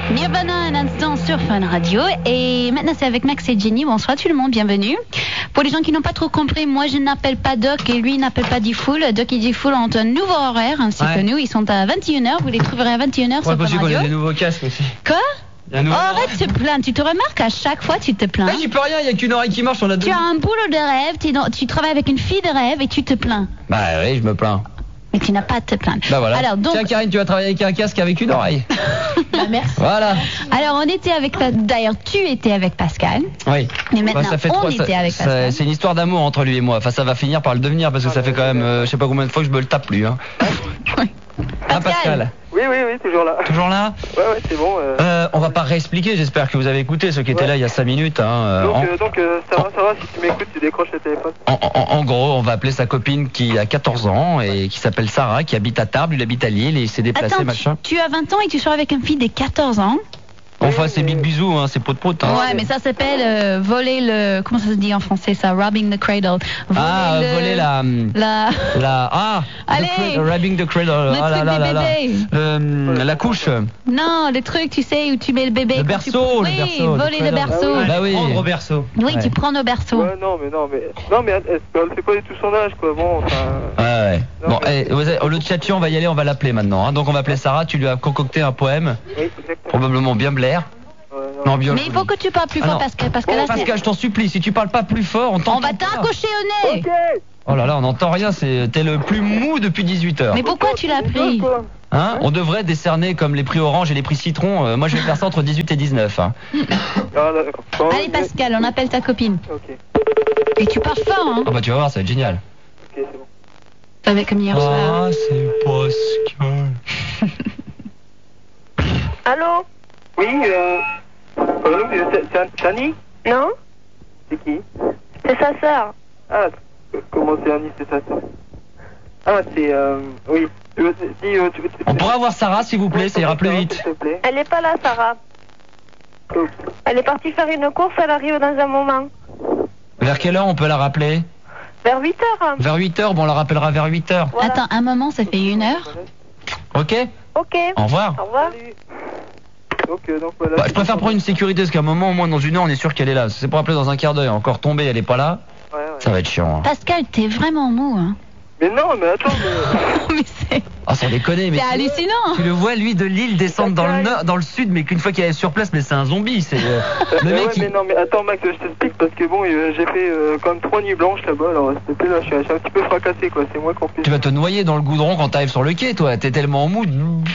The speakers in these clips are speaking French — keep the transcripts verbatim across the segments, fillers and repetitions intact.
Nirvana, un instant sur Fun Radio. Et maintenant, c'est avec Max et Jenny. Bonsoir tout le monde, bienvenue. Pour les gens qui n'ont pas trop compris, moi, je n'appelle pas Doc et lui n'appelle pas D-Fool. Doc et D-Fool ont un nouveau horaire, ainsi ouais. que nous. Ils sont à vingt et une heures. Vous les trouverez à vingt et une heures ouais, sur Fun Radio. Il y a des nouveaux casques aussi. Quoi? Nouveau... Oh, arrête de te plaindre. Tu te remarques à chaque fois, tu te plains. Mais j'y peux rien, il n'y a qu'une oreille qui marche. On a deux... Tu as un boulot de rêve, tu, dans... tu travailles avec une fille de rêve et tu te plains. Bah oui, je me plains. Mais tu n'as pas à te plaindre. Bah voilà. Alors, donc... Tiens, Karine, tu vas travailler avec un casque avec une oreille. Bah, merci. Voilà. Alors, on était avec... D'ailleurs, tu étais avec Pascal. Oui. Mais maintenant, bah, ça fait on trois... était ça... avec Pascal. C'est une histoire d'amour entre lui et moi. Enfin, ça va finir par le devenir parce que ça fait quand même... Euh, je sais pas combien de fois que je me le tape lui. Hein. Oui. Hein, Pascal. Oui, oui, oui, toujours là. Toujours là. Ouais, ouais, c'est bon. Euh... Euh, on va pas réexpliquer, j'espère que vous avez écouté ceux qui étaient ouais. là il y a cinq minutes. Hein, donc, en... euh, donc euh, ça va, ça va, si tu m'écoutes, tu décroches le téléphone. En, en, en gros, on va appeler sa copine qui a quatorze ans et qui s'appelle Sarah, qui habite à Tarbes, il habite à Lille et il s'est déplacé, Attends, machin. Tu, tu as vingt ans et tu sors avec une fille de quatorze ans. Enfin, c'est big bisous, hein, c'est pot de pot. Hein. Ouais, mais ça s'appelle euh, voler le... Comment ça se dit en français, ça? Robbing the cradle. Voler ah, le... voler la... La... la ah Allez the robbing the cradle. Le ah, truc là, des là, là, bébés. Le, la couche. Non, le truc, tu sais, où tu mets le bébé. Le berceau, tu... le oui, berceau. voler le, le berceau. Ah oui, bah oui. Prendre au berceau. Oui, ouais. tu prends le berceau. Ouais, non, mais non, mais... Non, mais elle fait pas du tout son âge, quoi. Bon, enfin... Ouais, ouais. Non, bon, mais... eh, vous avez, au lieu de Tchatchi, on va y aller, on va l'appeler maintenant. Hein. Donc on va appeler Sarah, tu lui as concocté un poème. Oui, exactement. Probablement bien Blair. Non, bien mais il faut que tu parles plus fort, ah Pascal, parce que bon, là, Pascal, je t'en supplie, si tu parles pas plus fort, on t'entend. On va t'accrocher au nez. Okay. Oh là là, on n'entend rien, c'est t'es le plus mou depuis dix-huit heures. Mais pourquoi tu l'as pris? Hein? On devrait décerner comme les prix orange et les prix citron. Euh, moi, je vais faire ça entre dix-huit et dix-neuf. Hein. Allez, Pascal, on appelle ta copine. Ok. Et tu parles fort, hein? Ah bah tu vas voir, ça va être génial. Ok, c'est bon. Avec comme hier soir. Ah, c'est Pascal. Allô? Oui, euh... Euh, c'est Annie? Non? C'est qui? C'est sa sœur. Ah, comment c'est Annie, c'est sa sœur? Ah, c'est euh... oui. Si, euh, tu, tu, tu, On pourra voir Sarah, s'il vous plaît, ça ira plus vite. Elle est pas là, Sarah. Oh. Elle est partie faire une course, elle arrive dans un moment. Vers quelle heure on peut la rappeler? Vers huit heures. Vers huit heures, bon, on la rappellera vers huit heures. Voilà. Attends, un moment, ça fait une heure. Ok? Ok. Au revoir. Au revoir. Donc, euh, donc, voilà. Bah, je préfère prendre une sécurité, parce qu'à un moment, au moins dans une heure, on est sûr qu'elle est là. Si c'est pour appeler dans un quart d'heure, encore tombée, elle est pas là. Ouais, ouais. Ça va être chiant. Hein. Pascal, t'es vraiment mou, hein. Mais non, mais attends, mais... mais c'est... Ah, sans déconner, mais... C'est hallucinant. Tu le vois, lui, de Lille, descendre dans le nord, dans le sud, mais qu'une fois qu'il est sur place, mais c'est un zombie, c'est... Euh, le mais mec, ouais, il... mais non, mais attends, Max, je t'explique, parce que bon, euh, j'ai fait euh, quand même trois nuits blanches là-bas, alors s'il te plaît, là, je suis, je suis un petit peu fracassé, quoi, c'est moi qu'on fait. Tu vas te noyer dans le goudron quand t'arrives sur le quai, toi, t'es tellement en mou.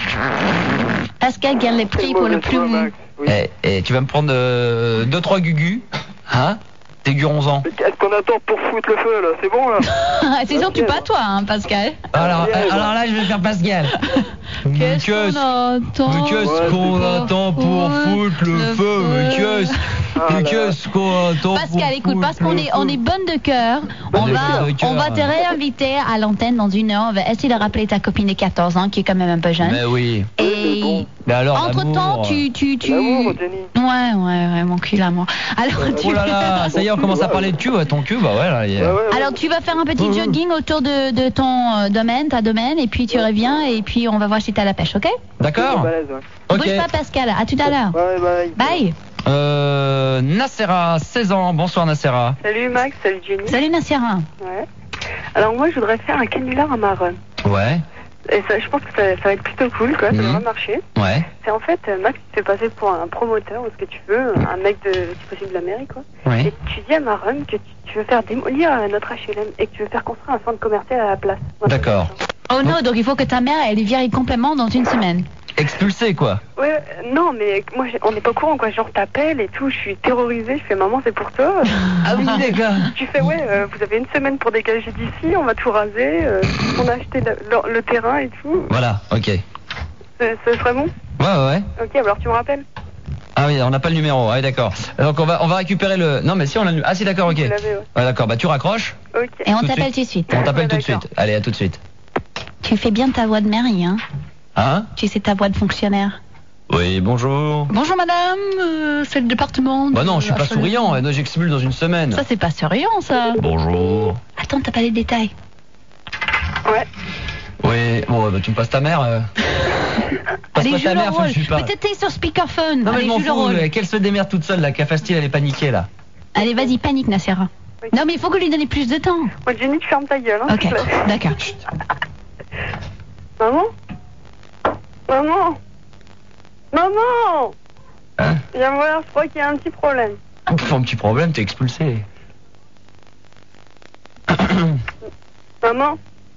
Pascal gagne les prix pour le plus mou. Oui. Et, et tu vas me prendre euh, deux, trois gugus, hein? T'es gurons-en. Qu'est-ce qu'on attend pour foutre le feu, là? C'est bon, là? C'est surtout pas toi, hein, Pascal. Alors, euh, alors là, je vais faire Pascal. Qu'est-ce qu'on attend? Mais qu'est-ce qu'on attend pour foutre le feu? Mais qu'est-ce mais qu'est-ce qu'on attend? Pascal, écoute, parce qu'on est, on est bonne de cœur, on va, on va te réinviter à l'antenne dans une heure. On va essayer de rappeler ta copine de quatorze ans, qui est quand même un peu jeune. Mais oui. Et mais alors, entre-temps, tu, tu, tu... L'amour, Jenny. Ouais, ouais, ouais, mon cul, l'amour. Alors, tu... Oh là là, ça y est, on commence à parler de cul, ouais, ton cul, bah ouais, là, il y a... Ouais, ouais, ouais. Alors, tu vas faire un petit jogging autour de, de ton euh, domaine, ta domaine, et puis tu reviens, et puis on va voir si t'as la pêche, ok? D'accord. Balèze, ouais. Ok. Bouge pas, Pascal, à tout à l'heure. Ouais, bye. Bye. Euh, Nacera, seize ans, bonsoir Nacera. Salut Max, salut Jenny. Salut Nassira. Ouais. Alors moi, je voudrais faire un canular à marron. Ouais. Et ça, je pense que ça, ça va être plutôt cool, quoi, ça Mhm. devrait marcher. Ouais. C'est en fait, Max, tu te fais passer pour un promoteur ou ce que tu veux, un mec de, si possible, de la mairie, quoi. Ouais. Et tu dis à Marron que tu, tu veux faire démolir euh, notre H L M et que tu veux faire construire un centre commercial à la place. Voilà. D'accord. Oh non, donc il faut que ta mère, elle vire complètement dans une semaine. Expulsé, quoi. Ouais, euh, non, mais moi, j'ai- on n'est pas au courant, quoi. Genre, t'appelles et tout, je suis terrorisée, je fais maman, c'est pour toi. Ah oui, les gars. Tu fais, ouais, euh, vous avez une semaine pour dégager d'ici, on va tout raser, euh, on a acheté le, le- le terrain et tout. Voilà, ok. Ce, ce serait bon? Ouais, ouais, ouais. Ok, alors tu me rappelles? Ah oui, on n'a pas le numéro, ouais, d'accord. Donc on va, on va récupérer le... Non, mais si, on a le numéro. Ah si, d'accord, ok. Vous l'avez, ouais. Ouais, d'accord, bah tu raccroches. Ok. Et on Tout de t'appelle suite. tout de suite. On t'appelle Ouais, tout de d'accord. suite. Allez, à tout de suite. Tu fais bien ta voix de mairie, hein? Hein? Tu sais ta voix de fonctionnaire. Oui, bonjour. Bonjour madame, euh, c'est le département. de Bah non, je suis pas H L M. souriant, euh, j'expulse dans une semaine. Ça, c'est pas souriant, ça. Bonjour. Attends, t'as pas les détails. Ouais. Oui, bon, bah tu me passes ta mère. euh. Allez, Passe-moi joue ta le mère, faut que rôle. je suis pas. Peut-être t'es sur speakerphone. Non mais Allez, je m'en joue le fous, rôle. euh, qu'elle se démerde toute seule là, qu'à Fastille elle est paniquée là. Allez, vas-y, panique, Nassera. Oui. Non, mais il faut que lui donner plus de temps. Moi, Jenny, tu fermes ta gueule. Hein, Ok, s'il te plaît. d'accord. Maman Maman Maman Hein? Viens voir, je crois qu'il y a un petit problème. Pff, un petit problème, t'es expulsé. Maman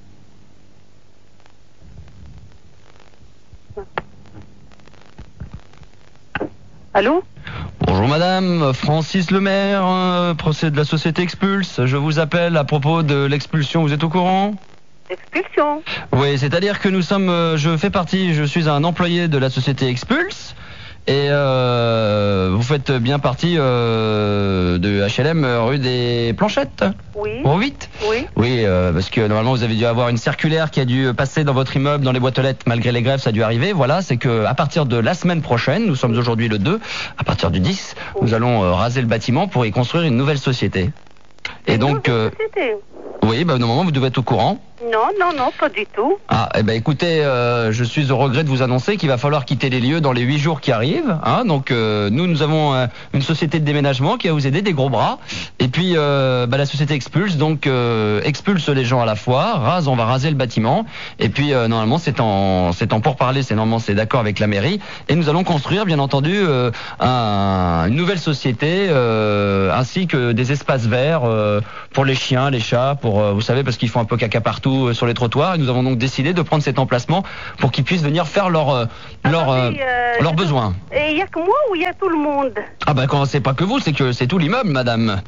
Allô? Bonjour madame, Francis Lemaire, euh, procès de la société Expulse. Je vous appelle à propos de l'expulsion, vous êtes au courant? Expulsion. Oui, c'est-à-dire que nous sommes, euh, je fais partie, je suis un employé de la société Expulse. Et euh, vous faites bien partie euh, de H L M rue des Planchettes, Oui. au huit. Oui. Oui, euh, parce que normalement vous avez dû avoir une circulaire qui a dû passer dans votre immeuble, dans les boîtes aux lettres, malgré les grèves, ça a dû arriver. Voilà, c'est que à partir de la semaine prochaine, nous sommes aujourd'hui le deux, à partir du dix, nous allons euh, raser le bâtiment pour y construire une nouvelle société. Et Une donc, nouvelle euh, société. oui, bah normalement vous devez être au courant. Non, non, non, pas du tout. Ah, eh ben écoutez, euh, je suis au regret de vous annoncer qu'il va falloir quitter les lieux dans les huit jours qui arrivent. Hein, donc euh, nous, nous avons euh, une société de déménagement qui va vous aider, des gros bras. Et puis euh, bah, la société expulse, donc euh, expulse les gens à la fois, rase, on va raser le bâtiment. Et puis euh, normalement c'est en c'est en pourparlers, c'est normalement c'est d'accord avec la mairie. Et nous allons construire, bien entendu, euh, un, une nouvelle société, euh, ainsi que des espaces verts euh, pour les chiens, les chats, pour euh, vous savez parce qu'ils font un peu caca partout sur les trottoirs et nous avons donc décidé de prendre cet emplacement pour qu'ils puissent venir faire leurs euh, leur, euh, Attendez, euh, leurs je- besoins. Et il y a que moi ou il y a tout le monde? Ah ben quand c'est pas que vous, c'est que c'est tout l'immeuble, madame.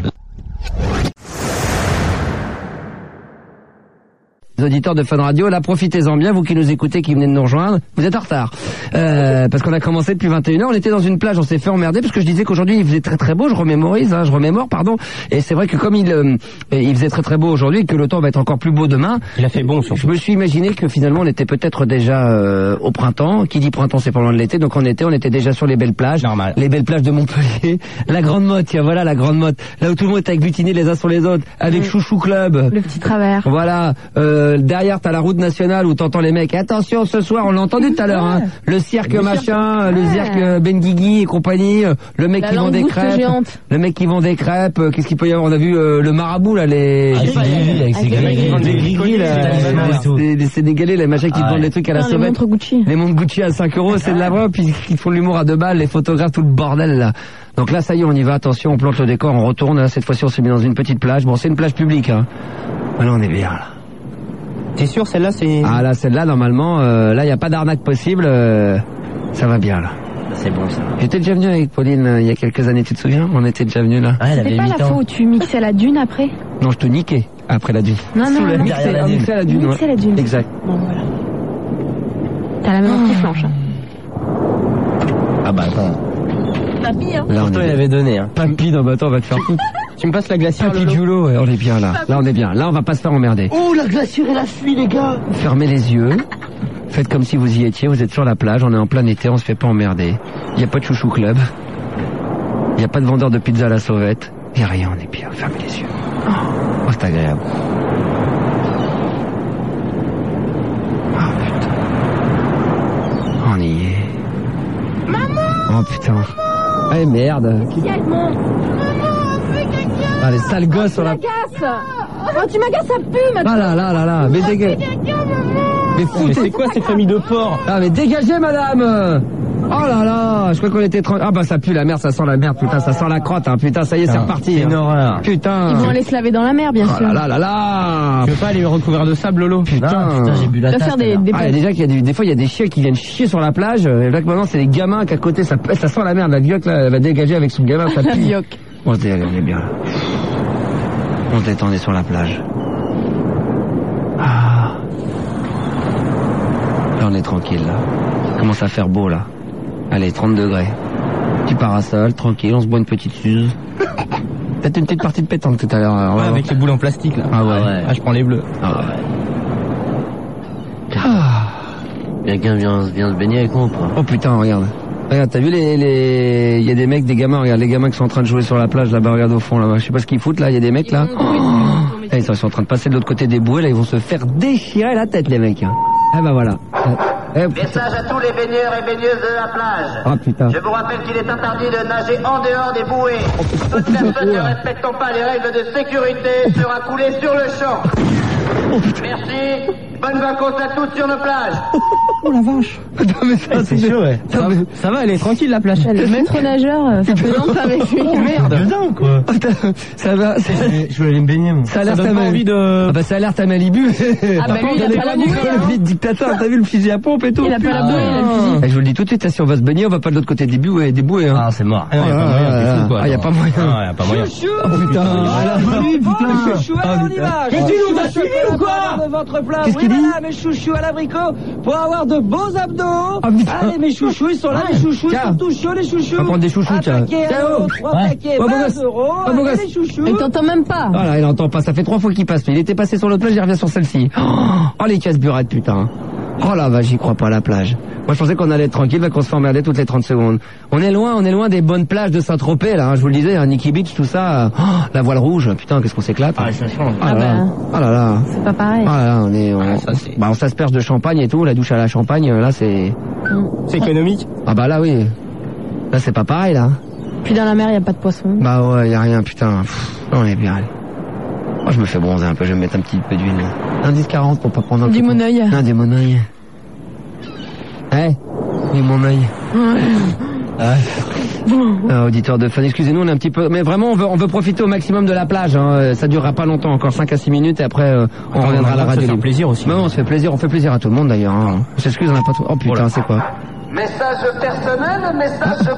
Les auditeurs de Fun Radio, là, profitez-en bien, vous qui nous écoutez, qui venez de nous rejoindre, vous êtes en retard. Euh, parce qu'on a commencé depuis vingt et une heures, on était dans une plage, on s'est fait emmerder, parce que je disais qu'aujourd'hui il faisait très très beau, je remémorise, hein, je remémore, pardon, et c'est vrai que comme il euh, il faisait très très beau aujourd'hui, et que le temps va être encore plus beau demain, Il a fait bon surtout. je me suis imaginé que finalement on était peut-être déjà euh, au printemps, qui dit printemps c'est pas loin de l'été, donc en été on était déjà sur les belles plages, Normal. les belles plages de Montpellier, la Grande Motte, tiens voilà la Grande Motte, là où tout le monde est agglutiné les uns sur les autres, avec Chouchou Club. Le petit travers. Voilà, euh, derrière t'as la route nationale où t'entends les mecs. Attention, ce soir, on l'a entendu tout à l'heure, hein, le cirque machin, le cirque euh, Benguigui et compagnie, euh, le mec La qui vend des langouste crêpes, géante. le mec qui vend des crêpes. euh, Qu'est-ce qu'il peut y avoir? On a vu euh, le marabout là, les Ah, les- c'est gris, avec ses Avec gris, les vendent des gris, gris-gris, là, gris, et tout. les- les Sénégalais, les machins qui Ah vendent ouais. des trucs à la Putain, les sauvette. montres Gucci. Les montres Gucci à cinq euros, c'est de la vraie, puis ils font de l'humour à deux balles, les photographes, tout le bordel là. Donc là, ça y est, on y va, attention, on plante le décor, on retourne, là, cette fois-ci on s'est mis dans une petite plage. Bon, c'est une plage publique, hein. Ah, là, on est bien, là. T'es sûr, celle-là, c'est... Ah là, celle-là, normalement, euh, là, il n'y a pas d'arnaque possible, euh, ça va bien, là. C'est bon, ça. J'étais déjà venu avec Pauline euh, il y a quelques années, tu te souviens? On était déjà venu là. Ah, elle C'était avait pas huit la fois ans. où tu mixais la dune après? Non, je te niquais après la dune. Non, non, Sous la- non. derrière Mixé, la ah, dune. mixé à la dune, Mixé ouais. la dune. Exact. Bon, voilà. T'as la même anti flanche. Hein. Ah bah attends. Papy, hein. Là, on Toi, est il bien. avait donné, hein. Papy, non, bah attends, on va te faire foutre. Tu me passes la glacière, Papy Lolo Giulo, ouais, on est bien là. Là, on est bien. Là, on va pas se faire emmerder. Oh, la glacière, elle a fui, les gars. Fermez les yeux. Faites comme si vous y étiez. Vous êtes sur la plage. On est en plein été. On se fait pas emmerder. Il y a pas de chouchou club. Il y a pas de vendeur de pizza à la sauvette. Il y a rien. On est bien. Fermez les yeux. Oh, c'est agréable. Oh putain. On y est. Maman. Oh putain. Eh merde. Qui- Ah, les sales gosses sur la. M'agace. Oh, tu m'agaces, ça pue maintenant. Ah là là là là. Mais dégagez. Mais Mais foutez. c'est quoi ces familles de porcs? Ah mais dégagez madame. Oh là là, je crois qu'on était tranquille. Ah bah ça pue la merde, ça sent la merde, putain, ça sent la crotte, hein. Putain, ça y est, c'est Putain, reparti. c'est une hein. horreur. Putain. Ils vont aller se laver dans la mer, bien Oh sûr. là là là là. Tu veux pas aller recouvrir de sable, Lolo? Putain. Non, putain, j'ai bu la Tu vas tasse. faire des, tout à l'heure. des Ah, il y a déjà qu'il y a des, des fois il y a des chiens qui viennent chier sur la plage. Et là que maintenant c'est les gamins qu'à côté ça ça sent la merde. La vioque là, elle va dégager avec son gamin, ça La pue. vioque. On se détend, on est bien là. On se détend, on est sur la plage. Ah. Là on est tranquille là. Il commence à faire beau là. Allez, trente degrés. Petit parasol, tranquille, on se boit une petite suze. Peut-être une petite partie de pétanque tout à l'heure. on va Ouais, voir. avec les boules en plastique, là. Ah ouais. Ah, je prends les bleus. Ah ouais. Ah. Quelqu'un vient, vient se baigner avec moi ou pas? Oh putain, regarde. Regarde, t'as vu les, les, il y a des mecs, des gamins, regarde, les gamins qui sont en train de jouer sur la plage, là-bas, regarde au fond, là-bas. Je sais pas ce qu'ils foutent, là, il y a des mecs, là. Oh. Eh, ils sont en train de passer de l'autre côté des bouées, là, ils vont se faire déchirer la tête, les mecs, hein. Ah bah voilà. Eh, Message à tous les baigneurs et baigneuses de la plage. Ah putain. Je vous rappelle qu'il est interdit de nager en dehors des bouées. Toute personne ne respectant pas les règles de sécurité sera coulée sur le champ. Merci. Bonnes vacances à tous sur nos plages. Oh la vache. Non, mais ça, C'est chaud, ouais. Ça, va- ça va, elle est tranquille, la plage. Le maître nageur, euh, ça fait longtemps avec lui. Merde. Dedans, quoi. ça va. ça- Je voulais aller me baigner, moi. Ça a l'air donne ta pas mal- envie de... Ah bah ça a l'air ta Malibu. Ah bah lui, il a pas la bouée, hein. Le dictateur, t'as vu le fusil à pompe et tout. Il a pas la bouée, il a le fusil. Eh, je vous le dis tout de suite, si on va se baigner, on va pas de l'autre côté des bouées, des bouées. Hein. Ah, c'est mort. Ah, y a pas ah, moyen, ah, c'est fou, quoi. ah, y a pas moyen. Ah, y a pas moyen. Oh putain. Ah, là. Chouchou, allez, on y va. Mais tu nous as suivis ou quoi? De votre plat. Qu'est-ce Oui, qu'il dit? voilà, mes chouchous à l'abricot, pour avoir de beaux abdos. Ah, putain. Allez, mes chouchous, ils sont là, Ouais. mes chouchous, ils Tiens. sont tout chauds, les chouchous. On va prendre des chouchous, Un tiens. paquet, Tiens, un oh. euro, trois Ouais. paquets, Oh, beau vingt gosse. euros. Oh, beau Allez, gosse. les chouchous. Il t'entend même pas. Voilà, il entend pas, ça fait trois fois qu'il passe. Il était passé sur l'autre plage, il revient sur celle-ci. Oh, les casse-burettes, putain. Oh la vache, j'y crois pas à la plage. Moi, je pensais qu'on allait être tranquille, mais qu'on se fait emmerder toutes les trente secondes. On est loin, on est loin des bonnes plages de Saint-Tropez, là, hein, je vous le disais, hein, Nikki Beach, tout ça. Oh, la voile rouge, putain, qu'est-ce qu'on s'éclate. Ah, ça change. Ah là là. bah. Ah là là. C'est pas pareil. Ah là là, on est, on, Ah, ça, c'est- bah, on s'asperge de champagne et tout, la douche à la champagne, là, c'est, C'est économique. ah bah là, oui. Là, c'est pas pareil, là. Puis dans la mer, il y a pas de poisson. Bah ouais, y a rien, putain. Pff, on est bien. Moi, je me fais bronzer un peu, je vais me mettre un petit peu d'huile. Un dix quarante pour pas prendre un Du coup. monoeil. Un du monoeil. Eh, du mon œil. Euh, auditeur de Fun, excusez-nous, on est un petit peu, mais vraiment, on veut, on veut profiter au maximum de la plage. Hein. Ça durera pas longtemps, encore cinq à six minutes, et après, euh, on Attends, reviendra à la on va radio. se faire libre. plaisir aussi. Mais on se fait plaisir, on fait plaisir à tout le monde d'ailleurs. Hein. On s'excuse, on n'a pas tout. Oh putain, c'est quoi? Message personnel, message